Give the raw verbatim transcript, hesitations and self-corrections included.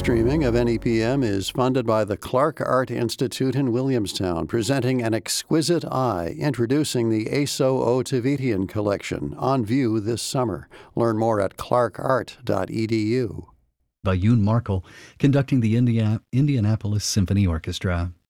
streaming of N E P M is funded by the Clark Art Institute in Williamstown, presenting An Exquisite Eye, introducing the Aso Ottavitian collection, on view this summer. Learn more at clark art dot e d u. By Yoon Markle, conducting the India- Indianapolis Symphony Orchestra.